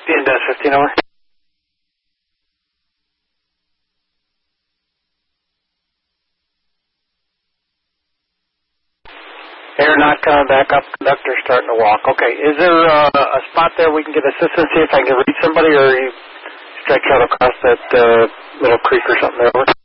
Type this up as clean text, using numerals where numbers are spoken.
DNS 15 over. Air not coming back up, conductor starting to walk. Okay, is there a spot there we can get assistance, see if I can reach somebody, or you stretch out across that little creek or something there?